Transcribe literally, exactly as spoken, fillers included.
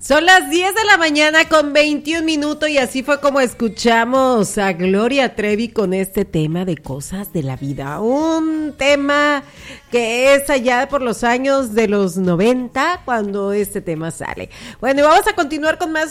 Son las diez de la mañana con veintiún minutos y así fue como escuchamos a Gloria Trevi con este tema de cosas de la vida. Un tema que es allá por los años de los noventa cuando este tema sale. Bueno, y vamos a continuar con más